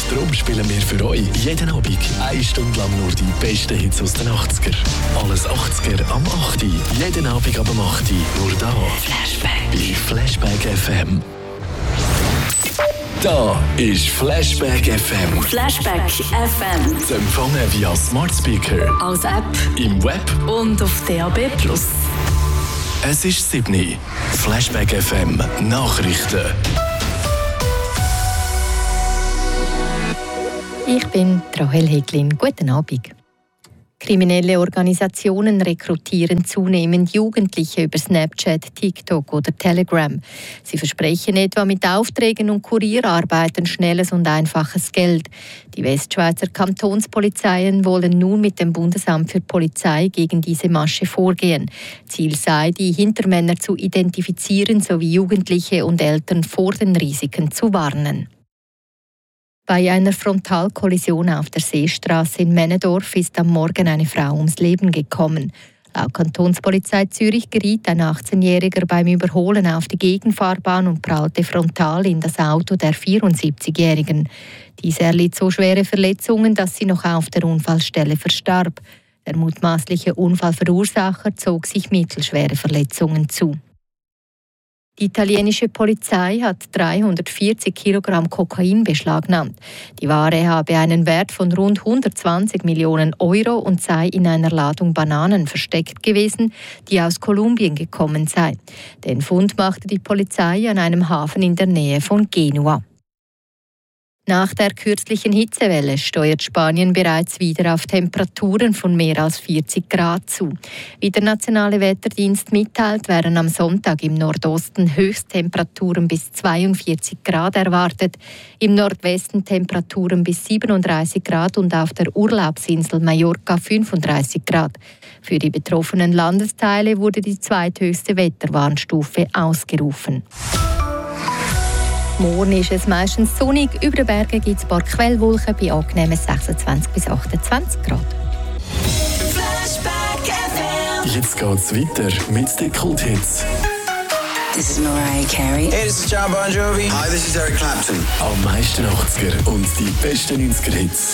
Darum spielen wir für euch jeden Abend 1 Stunde lang nur die besten Hits aus den 80er. Alles 80er am 8. Jeden Abend ab 8. Nur da. Bei Flashback FM. Da ist Flashback FM. Flashback FM. Zu empfangen via Smart Speaker, Als App im Web und auf DAB+. Es ist 7. Flashback FM Nachrichten. Ich bin Rahel Heglin. Guten Abend. Kriminelle Organisationen rekrutieren zunehmend Jugendliche über Snapchat, TikTok oder Telegram. Sie versprechen etwa mit Aufträgen und Kurierarbeiten schnelles und einfaches Geld. Die Westschweizer Kantonspolizeien wollen nun mit dem Bundesamt für Polizei gegen diese Masche vorgehen. Ziel sei, die Hintermänner zu identifizieren sowie Jugendliche und Eltern vor den Risiken zu warnen. Bei einer Frontalkollision auf der Seestraße in Männedorf ist am Morgen eine Frau ums Leben gekommen. Laut Kantonspolizei Zürich geriet ein 18-Jähriger beim Überholen auf die Gegenfahrbahn und prallte frontal in das Auto der 74-Jährigen. Diese erlitt so schwere Verletzungen, dass sie noch auf der Unfallstelle verstarb. Der mutmaßliche Unfallverursacher zog sich mittelschwere Verletzungen zu. Die italienische Polizei hat 340 Kilogramm Kokain beschlagnahmt. Die Ware habe einen Wert von rund 120 Millionen Euro und sei in einer Ladung Bananen versteckt gewesen, die aus Kolumbien gekommen sei. Den Fund machte die Polizei an einem Hafen in der Nähe von Genua. Nach der kürzlichen Hitzewelle steuert Spanien bereits wieder auf Temperaturen von mehr als 40 Grad zu. Wie der nationale Wetterdienst mitteilt, werden am Sonntag im Nordosten Höchsttemperaturen bis 42 Grad erwartet, im Nordwesten Temperaturen bis 37 Grad und auf der Urlaubsinsel Mallorca 35 Grad. Für die betroffenen Landesteile wurde die zweithöchste Wetterwarnstufe ausgerufen. Morgen ist es meistens sonnig, über den Bergen gibt es ein paar Quellwolken bei angenehmen 26 bis 28 Grad. Jetzt geht's weiter mit den Kulthits. This is Mariah Carey. Hey, this is John Bon Jovi. Hi, this is Eric Clapton. Am meisten 80er und die besten 90er Hits.